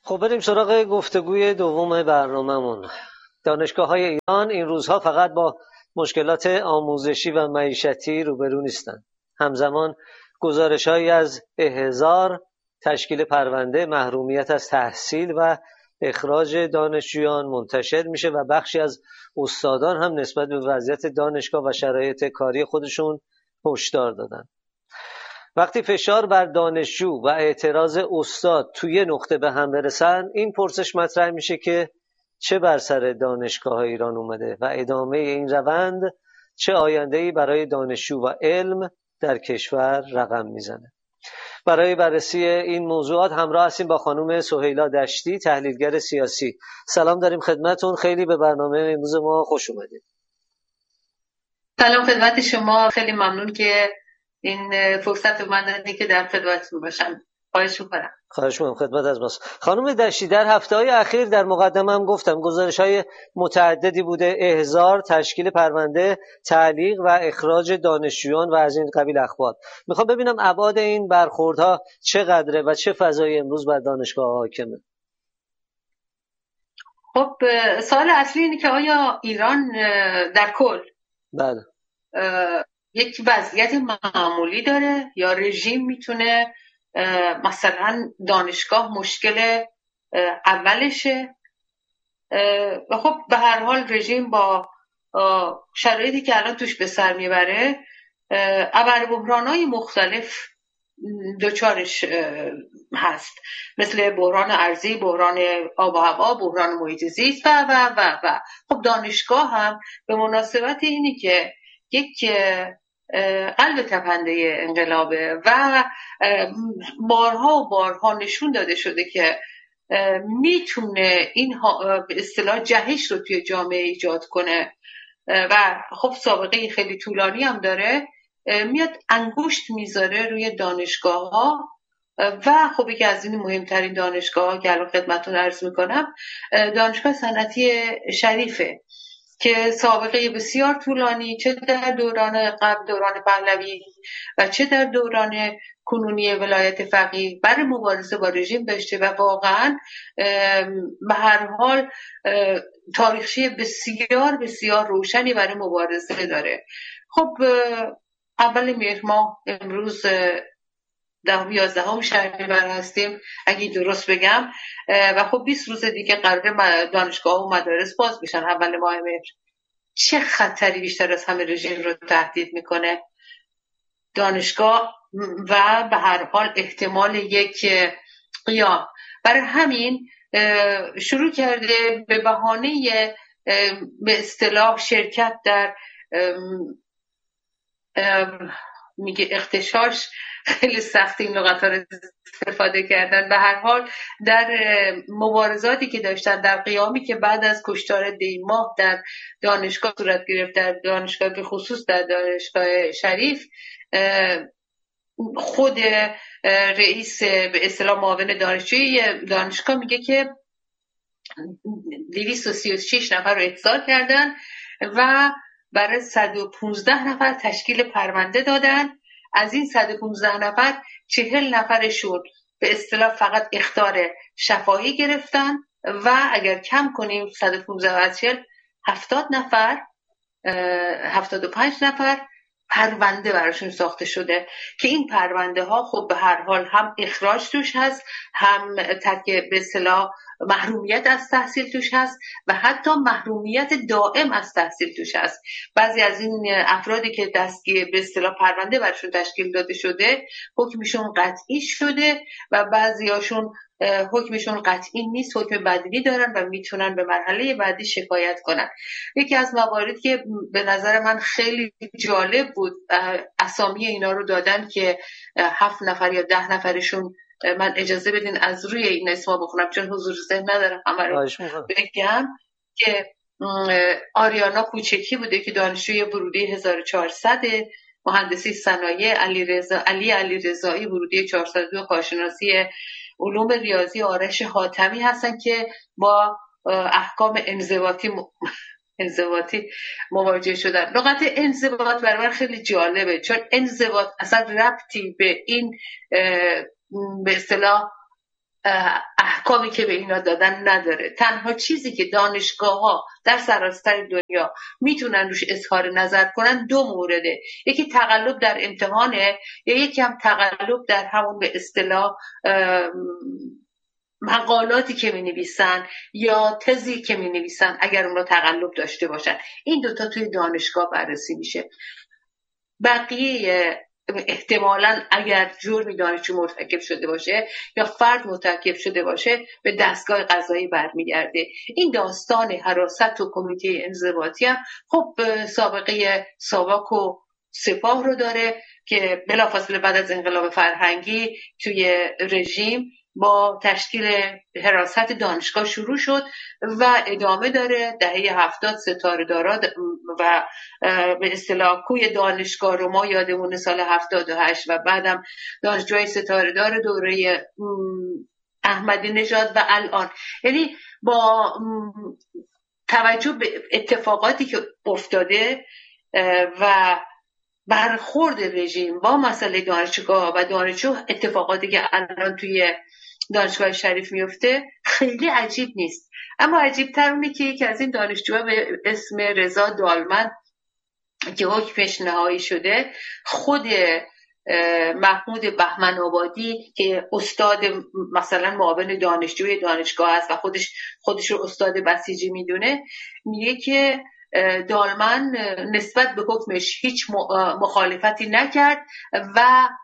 خب بریم سراغ گفتگوی دوم برنامه‌مون. دانشگاه‌های ایران این روزها فقط با مشکلات آموزشی و معیشتی روبرو نیستند. همزمان گزارش‌هایی از احضار، تشکیل پرونده، محرومیت از تحصیل و اخراج دانشجویان منتشر میشه و بخشی از استادان هم نسبت به وضعیت دانشگاه و شرایط کاری خودشون هشدار دادن. وقتی فشار بر دانشجو و اعتراض استاد توی نقطه به هم برسن، این پرسش مطرح میشه که چه بر سر دانشگاه ایران اومده و ادامه این روند چه آینده‌ای برای دانشجو و علم در کشور رقم میزنه. برای بررسی این موضوعات همراه هستیم با خانم سهیلا دشتی، تحلیلگر سیاسی. سلام داریم خدمتون، خیلی به برنامه امروز ما خوش اومدید. سلام خدمت شما، خیلی ممنون که این فرصت رو من دادید که در خدمتتون باشم. خواهش می‌کنم. خواهش می‌کنم، خدمت از ماست. خانم دشتی، در هفته‌های اخیر در مقدمه هم گفتم گزارش‌های متعددی بوده، احضار، تشکیل پرونده، تعلیق و اخراج دانشجویان و از این قبیل اخبار. میخوام ببینم ابعاد این برخوردها چقدره و چه فضایی امروز بر دانشگاه حاکمه. خب سوال اصلی اینه که آیا ایران در کل بله یک وضعیت معمولی داره یا رژیم میتونه مثلا دانشگاه مشکل اولشه؟ و خب به هر حال رژیم با شرایطی که الان توش به سر میبره ابر بحران‌های مختلف دوچارش هست، مثل بحران ارضی، بحران آب و هوا، بحران محیط زیست و خب دانشگاه هم به مناسبت اینی که یک قلب تپنده انقلابه و بارها و بارها نشون داده شده که میتونه این به اصطلاح جهش رو توی جامعه ایجاد کنه و خب سابقه خیلی طولانی هم داره، میاد انگشت میذاره روی دانشگاه ها و خب یکی از این مهمترین دانشگاه ها که الان خدمتتون عرض میکنم دانشگاه صنعتی شریفه که سابقه بسیار طولانی چه در دوران قبل، دوران پهلوی و چه در دوران کنونی ولایت فقیه برای مبارزه با رژیم داشته و واقعا به هر حال تاریخچه بسیار بسیار روشنی برای مبارزه داره. خب اول مهر ماه امروز 11 شهریور هستیم اگه درست بگم و خب 20 روز دیگه قرار دانشگاه و مدارس باز بشن اول ماه مهر. چه خطری بیشتر از همه رژیم رو تهدید میکنه؟ دانشگاه و به هر حال احتمال یک قیام. برای همین شروع کرده به بهانه به اصطلاح شرکت در میگه اغتشاش، خیلی سخت این لغت ها رو استفاده کردن، به هر حال در مبارزاتی که داشتن، در قیامی که بعد از کشتار دیماه در دانشگاه صورت گرفت، در دانشگاه به خصوص در دانشگاه شریف، خود رئیس به اصطلاح معاون دانشجوی دانشگاه میگه که 236 نفر رو احضار کردن و برای 115 نفر تشکیل پرونده دادن. از این 115 نفر 40 نفرشون به اصطلاح فقط اخطار شفاهی گرفتن و اگر کم کنیم 115 از 40 70 نفر 75 نفر پرونده براشون ساخته شده که این پرونده ها خب به هر حال هم اخراج توش هست، هم به اصطلاح محرومیت از تحصیل توش هست و حتی محرومیت دائم از تحصیل توش هست. بعضی از این افرادی که دستگیر به اصطلاح پرونده براشون تشکیل داده شده حکمشون قطعی شده و بعضیاشون حکمشون قطعی نیست، حکم بدلی دارن و میتونن به مرحله بعدی شکایت کنن. یکی از مواردی که به نظر من خیلی جالب بود، اسامی اینا رو دادن که 7 نفر یا 10 نفرشون، من اجازه بدین از روی این اسما بخونم چون حضور ذهن ندارم همه رو بگم، که آریانا کوچکی بوده که دانشجوی ورودی 1400، مهندسی صنایع علی رضایی ورودی 402 کارشناسی علوم ریاضی آرش حاتمی هستن که با احکام انضباطی مواجه شدن. لغت انضباط برای من خیلی جالبه چون انضباط اصلا ربطی به این به اصطلاح احکامی که به اینا دادن نداره. تنها چیزی که دانشگاه ها در سراسر دنیا میتونن روش اظهار نظر کنن دو مورده، یکی تقلب در امتحانه یا یکی هم تقلب در همون به اصطلاح مقالاتی که می نویسن یا تزی که می نویسن اگر اونا تقلب داشته باشن. این دوتا توی دانشگاه بررسی میشه. بقیه احتمالاً اگر جرمی دانشجو مرتکب شده باشه یا فرد مرتکب شده باشه به دستگاه قضایی برمیگرده. این داستان حراست و کمیته انضباطی هم خب سابقه ساواک و سپاه رو داره که بلافاصله بعد از انقلاب فرهنگی توی رژیم با تشکیل حراست دانشگاه شروع شد و ادامه داره. دهه 70 ستاره‌دارا و به اصطلاح کوی دانشگاه رو ما یادمون سال 78 و بعدم دانشجوی ستاره‌دار دوره احمدی نژاد و الان، یعنی با توجه به اتفاقاتی که افتاده و برخورد رژیم با مسئله دانشگاه و دانشجو، اتفاقاتی که الان توی دانشگاه شریف میفته خیلی عجیب نیست. اما عجیب تر اونه که یکی از این دانشجوها به اسم رضا دالمن که حکمش نهایی شده، خود محمود بهمن آبادی که استاد مثلا معاون دانشجوی دانشگاه است و خودش رو استاد بسیجی میدونه، میگه که دالمن نسبت به حکمش هیچ مخالفتی نکرد و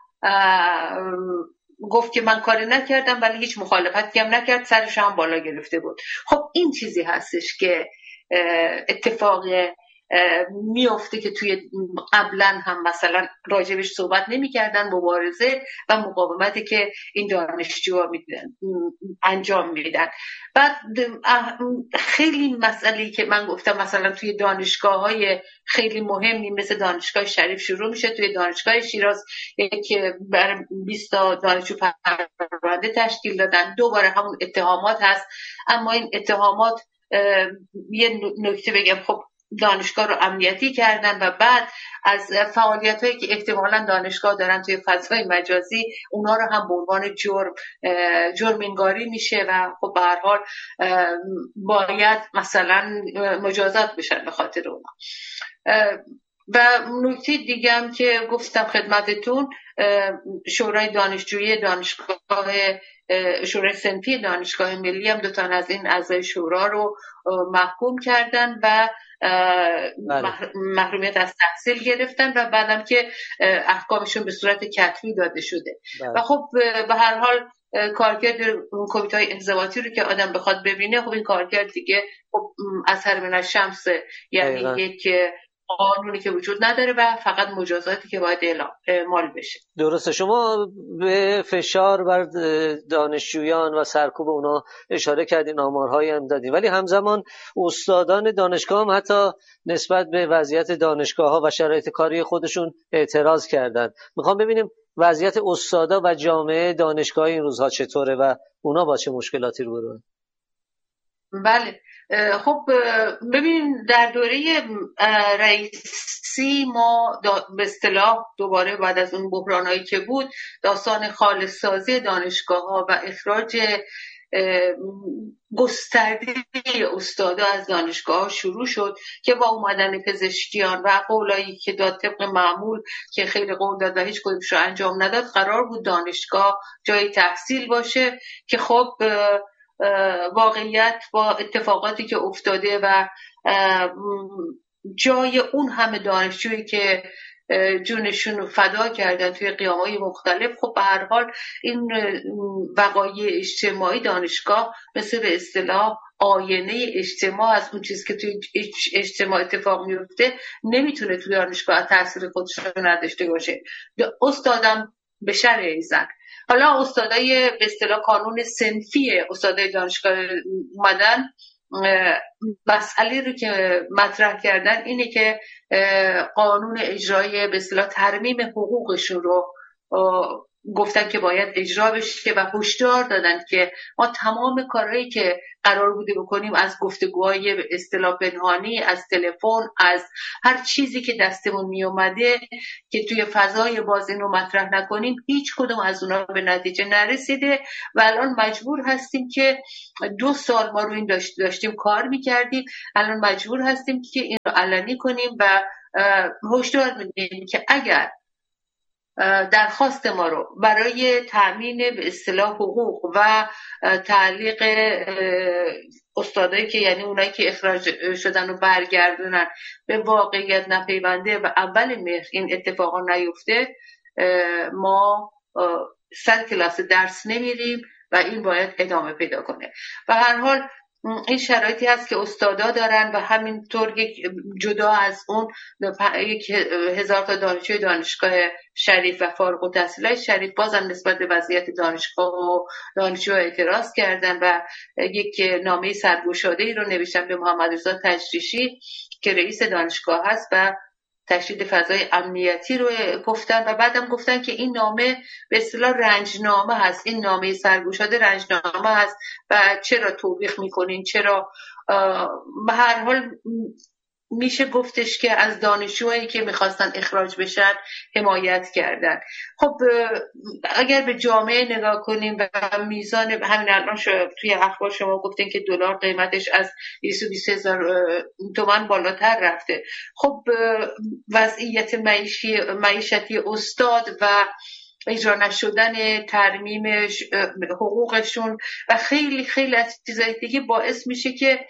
گفت که من کاری نکردم ولی هیچ مخالفتی هم نکرد، سرش هم بالا گرفته بود. خب این چیزی هستش که اتفاق میفته که توی قبلا هم مثلا راجبش صحبت نمی کردن، مبارزه و مقاومتی که این دانشجوها انجام میدن. بعد خیلی مسئله که من گفتم مثلا توی دانشگاه های خیلی مهمی مثل دانشگاه شریف شروع میشه، توی دانشگاه شیراز که برای 20 تا دانشجو پرونده تشکیل دادن، دوباره همون اتهامات هست. اما این اتهامات یه نکته بگم، خب دانشگاه رو امنیتی کردن و بعد از فعالیتایی که احتمالاً دانشگاه دارن توی فضای مجازی اونا رو هم به عنوان جرم انگاری میشه و خب به هر حال باید مثلا مجازات بشن به خاطر اونا. و نکته دیگه هم که گفتم خدمتتون، شورای دانشجویی شورای صنفی دانشگاه ملی هم 2 از این اعضای شورا رو محکوم کردن و محرومیت از تحصیل گرفتن و بعدم که احکامشون به صورت کتبی داده شده. و خب به هر حال کارکرد کمیته انضباطی رو که آدم بخواد ببینه، خب این کارکرد دیگه خب از هر شمس، یعنی یک قانونی که وجود نداره و فقط مجازاتی که باید اعمال بشه. درسته. شما به فشار بر دانشجویان و سرکوب اونا اشاره کردین، آمارهایی هم دادین، ولی همزمان استادان دانشگاه هم حتی نسبت به وضعیت دانشگاه ها و شرایط کاری خودشون اعتراض کردن. میخوام ببینیم وضعیت استادا و جامعه دانشگاه این روزها چطوره و اونا با چه مشکلاتی روبروان؟ بله، خب ببینید در دوره رئیسی ما به اصطلاح دوباره بعد از اون بحرانایی که بود، داستان خالص‌سازی دانشگاه‌ها و اخراج گسترده استادا از دانشگاه شروع شد که با اومدن پزشکیان و قولایی که داد طبق معمول که خیلی قول داد و هیچ کدومش رو انجام نداد، قرار بود دانشگاه جای تحصیل باشه که خب واقعیت با اتفاقاتی که افتاده و جای اون همه دانشجویی که جونشون رو فدا کردن توی قیام‌های مختلف، خب به هر حال این وقایع اجتماعی دانشگاه مثل به اصطلاح آینه اجتماع از اون چیز که توی اجتماع اتفاق میفته نمیتونه توی دانشگاه تاثیر خودش رو نداشته باشه. استادم به شرع ایزن. حالا استادای به اصطلاح قانون صنفی استادای دانشگاه اومدن، مسئله رو که مطرح کردن اینه که قانون اجرایی به اصطلاح ترمیم حقوقشون رو گفتن که باید اجرا بشه و هشدار دادن که ما تمام کارهایی که قرار بوده بکنیم، از گفتگوهای به اصطلاح پنهانی، از تلفن، از هر چیزی که دستمون می اومده که توی فضای باز اینو مطرح نکنیم، هیچ کدوم از اونا به نتیجه نرسیده و الان مجبور هستیم که 2 سال ما رو این داشتیم کار میکردیم، الان مجبور هستیم که این رو علنی کنیم و هشدار میدیم که اگر درخواست ما رو برای تأمین به اصطلاح حقوق و تعلیق استادایی که یعنی اونایی که اخراج شدن و برگردونن به واقعیت نپیونده و اول مهر این اتفاقا نیفته، ما سر کلاس درس نمیریم و این باید ادامه پیدا کنه. و هر حال این شرایطی هست که استادا دارن و همینطور جدا از اون 1000 تا دانشجوی دانشگاه شریف و فارغ التحصیلای شریف بازم نسبت به وضعیت دانشگاه و دانشجو اعتراض کردن و یک نامه سرگشاده‌ای رو نوشتن به محمد رضا تجریشی که رئیس دانشگاه هست و تشدید فضای امنیتی رو گفتن و بعدم گفتن که این نامه به اصطلاح رنجنامه هست، این نامه سرگشاده رنجنامه هست و چرا توبیخ میکنین، چرا به هر حال میشه گفتش که از دانشجوهایی که میخواستن اخراج بشن حمایت کردن. خب اگر به جامعه نگاه کنیم و میزان همین الان توی اخبار شما گفتین که دلار قیمتش از 220,000 تومان بالاتر رفته. خب وضعیت معیشتی استاد و اجرا نشدن ترمیم حقوقشون و خیلی خیلی از چیزای دیگه باعث میشه که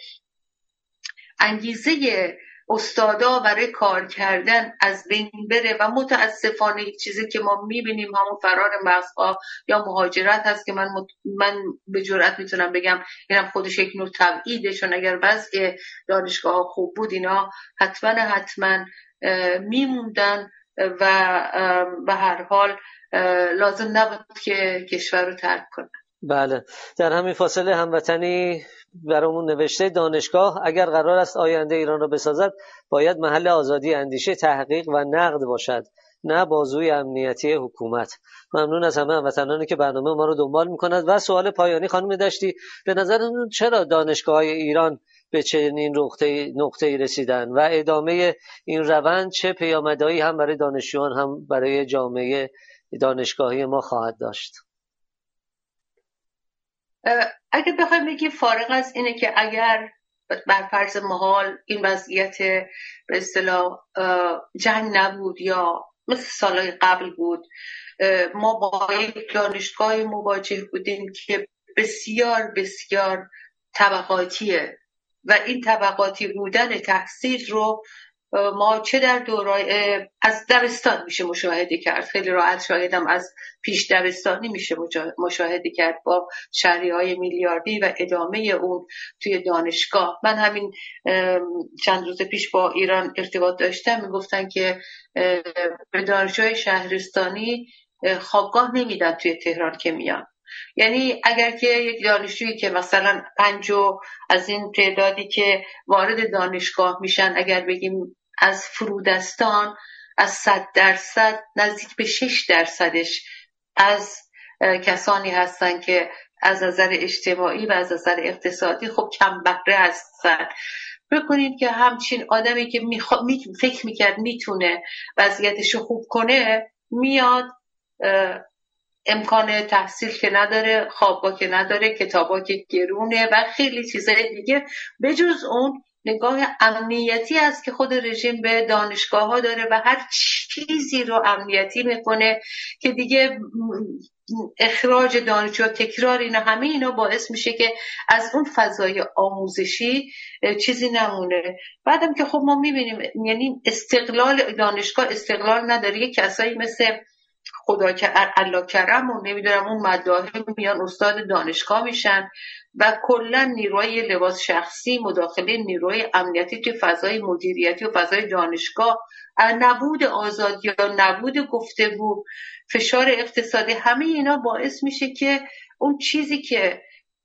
انگیزه استادا برای کار کردن از بین بره و متاسفانه یک چیزی که ما میبینیم همون فرار مغزها یا مهاجرت هست که من به جرئت میتونم بگم اینم خودش یک نوع تبعیده، چون اگر وضع دانشگاه ها خوب بود اینا حتما میموندن و به هر حال لازم نبود که کشور رو ترک کنن. بله، در همین فاصله هموطنی برامون نوشته دانشگاه اگر قرار است آینده ایران را بسازد باید محل آزادی اندیشه، تحقیق و نقد باشد، نه بازوی امنیتی حکومت. ممنون از همه هموطنانی که برنامه ما رو دنبال می‌کنند. و سوال پایانی خانم دشتی، به نظرتون چرا دانشگاه‌های ایران به چنین نقطه‌ای رسیدن و ادامه این روند چه پیامدهایی هم برای دانشجویان هم برای جامعه دانشگاهی ما خواهد داشت؟ اگه بخوایم بگیم فارغ از اینه که اگر بر فرض محال این وضعیت به اصطلاح جنگ نبود یا مثل سالهای قبل بود، ما با یک دانشگاه مواجه بودیم که بسیار بسیار طبقاتیه و این طبقاتی بودن تحصیل رو ما چه در دورای از دبستان میشه مشاهده کرد، خیلی راحت شاهدم از پیش دبستانی میشه مشاهده کرد با شهریه‌های میلیاردی و ادامه اون توی دانشگاه. من همین چند روز پیش با ایران ارتباط داشتم، میگفتن که به دانشجوی شهرستانی خوابگاه نمیدن توی تهران که میان. یعنی اگر که یک دانشجویی که مثلا 5 از این تعدادی که وارد دانشگاه میشن اگر بگیم از فرودستان از 100% نزدیک به 6%ش از کسانی هستن که از نظر اجتماعی و از نظر اقتصادی خب کم بهره هستن. بکنید که همچین آدمی که فکر میکرد میتونه وضعیتشو خوب کنه میاد امکان تحصیل که نداره، خوابگاه که نداره، کتابا که گرونه و خیلی چیزای دیگه. بجز اون نگاه امنیتی است که خود رژیم به دانشگاه ها داره و هر چیزی رو امنیتی میکنه که دیگه اخراج دانشجو، تکرار اینا، همه اینا باعث میشه که از اون فضای آموزشی چیزی نمونه. بعدم که خب ما میبینیم یعنی استقلال دانشگاه استقلال نداره. یک کسایی مثل خدا الله کرم و نمیدونم اون مداحه میان استاد دانشگاه میشن و کلا نیروی لباس شخصی، مداخله نیروی امنیتی توی فضای مدیریتی و فضای دانشگاه، نبود آزادی یا نبود گفتگو، فشار اقتصادی، همه اینا باعث میشه که اون چیزی که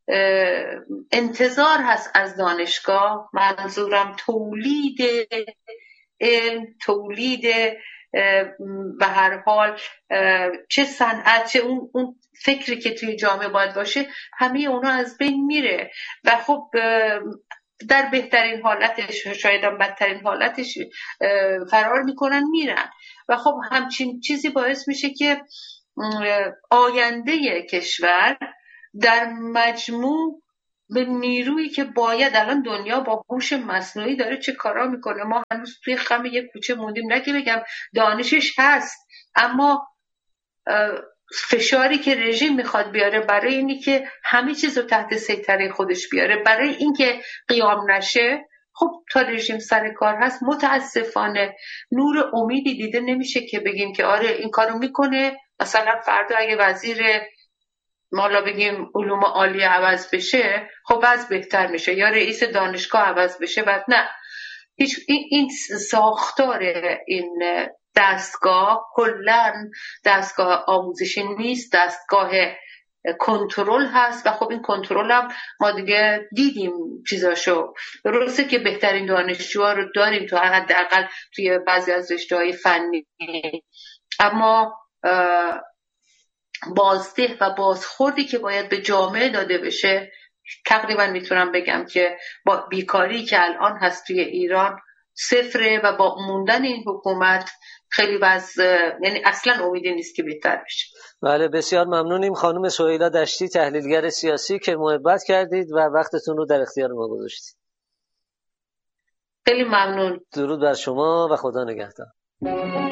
انتظار هست از دانشگاه، منظورم تولید علم، تولید به هر حال چه صنعت، چه اون فکری که توی جامعه باید باشه، همه اونا از بین میره و خب در بهترین حالتش، شاید هم بدترین حالتش فرار میکنن میرن و خب همچین چیزی باعث میشه که آینده کشور در مجموع به نیرویی که باید، الان دنیا با هوش مصنوعی داره چه کارا میکنه، ما هنوز توی خم یک کوچه موندیم، نه که بگم دانشش هست، اما فشاری که رژیم میخواد بیاره برای اینی که همه چیز رو تحت سیطره خودش بیاره، برای اینکه قیام نشه، خب تا رژیم سر کار هست متاسفانه نور امیدی دیده نمیشه که بگیم که آره این کارو میکنه. مثلا فردا اگه وزیر مالا بگیم علوم عالی عوض بشه، خب از بهتر میشه، یا رئیس دانشگاه عوض بشه، بعد نه، هیچ این ساختار این دستگاه کلاً دستگاه آموزشی نیست، دستگاه کنترل هست و خب این کنترل هم ما دیگه دیدیم چیزاشو. درسته که بهترین دانشجوها رو داریم تو حداقل توی بعضی از رشته‌های فنی، اما بازده و بازخوردی که باید به جامعه داده بشه، تقریبا میتونم بگم که با بیکاری که الان هست توی ایران صفره و با موندن این حکومت خیلی یعنی اصلا امیدی نیست که بهتر بشه. بله، بسیار ممنونیم خانم سهیلا دشتی، تحلیلگر سیاسی، که محبت کردید و وقتتون رو در اختیار ما گذاشتید. خیلی ممنون. درود بر شما و خدا نگهدار.